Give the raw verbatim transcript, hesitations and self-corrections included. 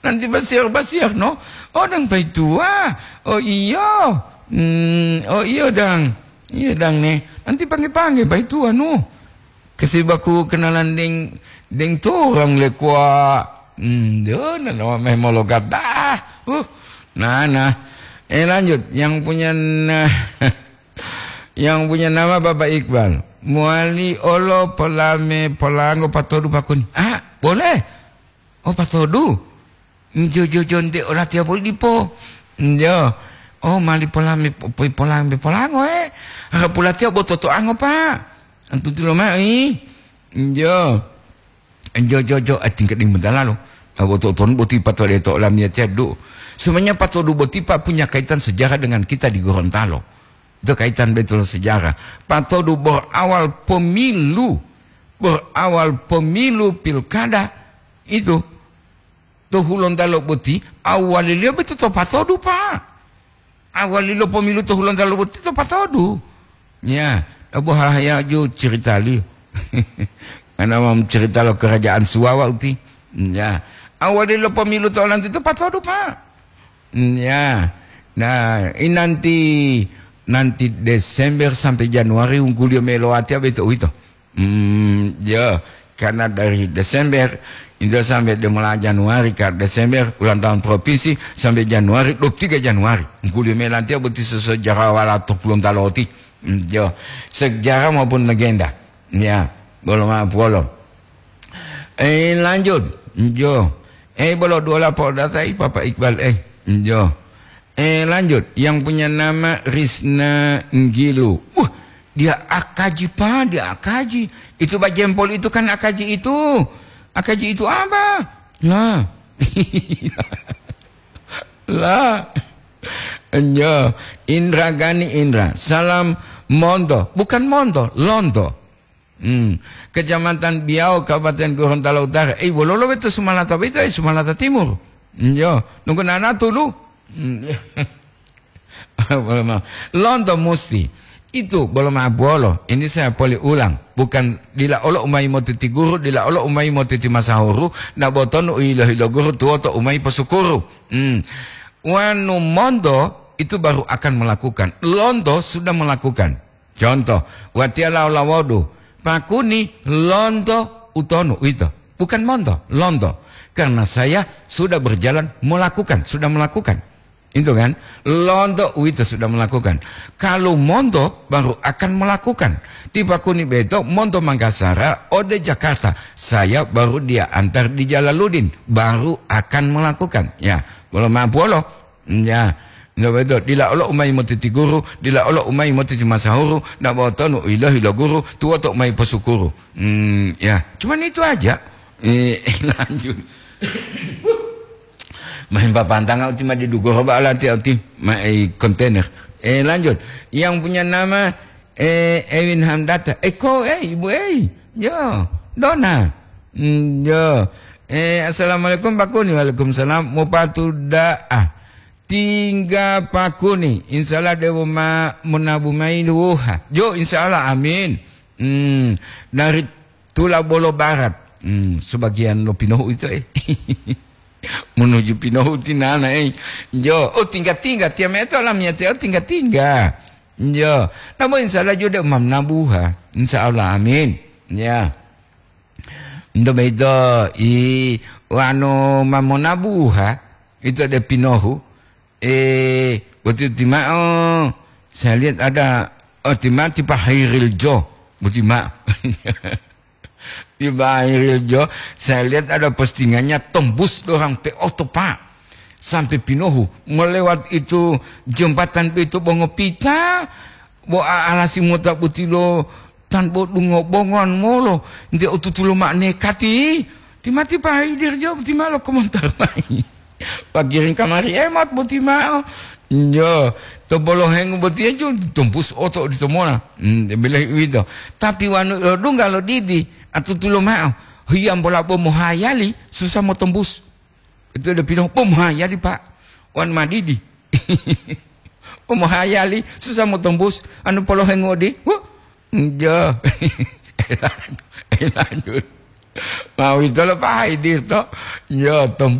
Nanti basiar-basiar, no? Oh, dang pai tua. Oh iya. Hmm, oh iya dang. Iya dang nih. Nanti panggil-panggil pai tua, no? Kasi baku kenalan ding ding tu orang lekwa. Hmm, dia nama memang dah. Uh, nah, nah. Eh lanjut, yang punya nah, yang punya nama Bapak Iqbal. Muali olo polame polango patodu pakun. Ah, boleh. Oh patodu. Jo jo jonde ora tiap boleh dipo. Jo. Oh mali polame poi polame polango eh. Ah pula tiap bototo ango pa. Antu tu mai. Jo. Jo jo jo ating keding bedala lo. Bototon boti patodu to lamnya tiadu. Semuanya patodu botipa punya kaitan sejarah dengan kita di Gorontalo. Itu kaitan betul sejarah. Patodu berawal pemilu, berawal pemilu pilkada itu. Tuh Gorontalo boti awal dia betul tu patodu pak. Awal dia pemilu tuh Gorontalo boti tu patodu. Ya, abu haya ju cerita li. Karena mau cerita lo kerajaan Suwawa uti. Ya, awal dia pemilu tuh nanti tu patodu pak. Ya, nah ini nanti nanti Desember sampai Januari unggul dia meloati apa itu itu. Hmm, ya, karena dari Desember itu sampai mulai Januari ke Desember ulang tahun provinsi sampai Januari dua puluh tiga Januari unggul dia meloati apa itu sejarah walaupun belum taloti. Hmm, ya, sejarah maupun legenda. Ya, belum apa belum. Eh lanjut, jo. Eh boleh dua lapor data Bapak Iqbal eh. Jo. Eh lanjut, yang punya nama Rizna Nggilu. Wah, dia akaji pak, dia akaji. Itu Pak Jempol itu kan akaji itu. Akaji itu apa? Lah. Lah. Jo. Indra Gani Indra. Salam Mondo, bukan Mondo, Londo. Hmm. Kecamatan Biau, Kabupaten Gorontalo Utara. Eh, bololo itu Sumalata itu, eh, Sumalata Timur. Yo, nunggu nana dulu. Londo Musti. Itu belum abolo. Ini saya boleh ulang. Bukan dila olo umai motiti guru, dila olo umai motiti masahuru, na boton uilah ilo guru tuo to umai pasukuru. Hmm. Wanu Mondo itu baru akan melakukan. Londo sudah melakukan. Contoh, watiala olawodu. Pakuni Londo utono itu. Bukan Mondo, Londo. Karena saya sudah berjalan melakukan, sudah melakukan. Itu kan? Londo itu sudah melakukan. Kalau Mondo baru akan melakukan. Tiba kuni beto, Mondo Manggasara, Ode Jakarta. Saya baru dia antar di Jalaluddin. Baru akan melakukan. Ya, belum mampu loh. Ya. Nggak betul. Dila Allah umai motiti guru, dila Allah umai motiti masahuru, nak botonu ilahi la guru, tua tok umai pasukuru. Hmm, ya, cuman itu aja. Eh, lanjut. Main papantang ultima di dugo roba alati ulti mai kontainer. Eh lanjut. Yang punya nama eh Ewin Hamdata. Eh ko eh ibu eh. Yo, Dona. Hmm, yo. Eh assalamualaikum Pak Kuni. Waalaikumsalam. Mau patu dah. Tinggal Pakuni, insyaallah dewa ma menabumai duha. Jo insyaallah amin. Hmm, dari Tula Bolo Barat. Hmm, sebagian lo Pinohu itu eh. Menuju Pinohu tinana eh. Jo, oh tinggal-tinggal tiap itu alamnya tiap tinggal-tinggal. Jo, namun insyaallah jo de mam nabuha. Insyaallah amin. Ya. Ndo bedo i wano mamonabuha itu ada Pinohu. Eh, waktu tima oh, saya lihat ada oh tima tipe Hairil Jo, butima. Tipe Hairil Jo, saya lihat ada postingannya tembus orang pe otopa sampai Pinohu melewat itu jembatan itu Bongopita, bo alasi muta butilo tanpa dungo bongon molo, dia ututulo makne kati, tima tipe Hairil Jo, butima lo komentar mai. Pagiring kamari emat buti mau. Yo, to bolo hengu buti aja tumpus otok di semua. Hmm, bila itu. Tapi wanu dunga lo didi atau tulo mau. Hiam bola bom hayali susah mau tembus. Itu ada pinong bom hayali Pak. Wan madidi. Bom hayali susah mau tembus. Anu polo hengu di. Wah. Yo. Lanjut. Mau itu lo Pak Haidir to. Yo, tembus.